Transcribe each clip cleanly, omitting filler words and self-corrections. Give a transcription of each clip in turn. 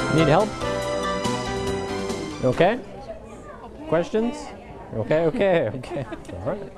Need help? Okay? Questions? Okay, okay, okay. All right.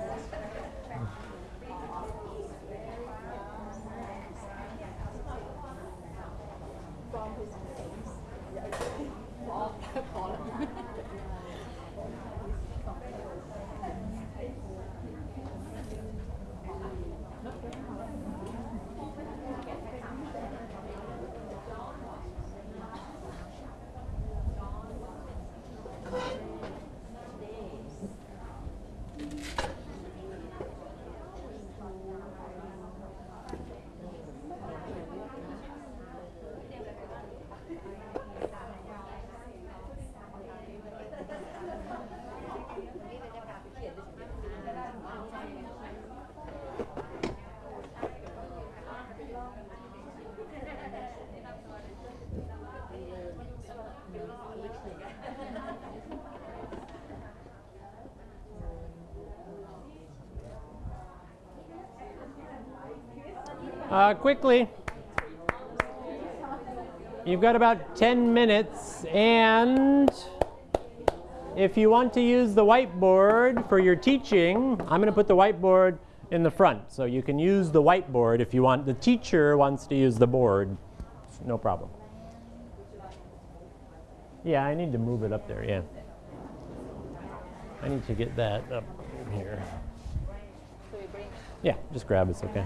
Quickly, you've got about 10 minutes, and if you want to use the whiteboard for your teaching, I'm going to put the whiteboard in the front. So you can use the whiteboard if you want. The teacher wants to use the board. No problem. Yeah, I need to move it up there, yeah. I need to get that up here. Yeah, just grab it's okay.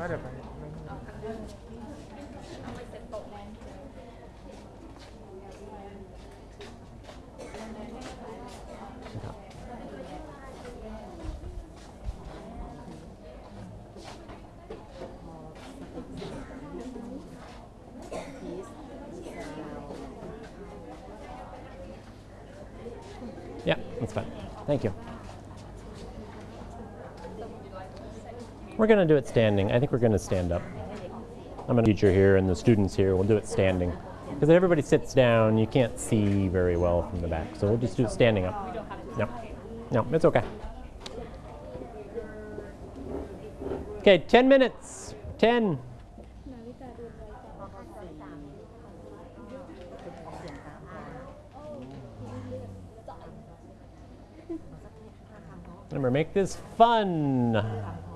Yeah, that's fine. Thank you. We're going to do it standing. I think we're going to stand up. I'm going to teacher here and the students here. We'll do it standing. Because if everybody sits down, you can't see very well from the back. So we'll just do it standing up. No, no, it's okay. Okay, 10 minutes. 10. Remember, make this fun.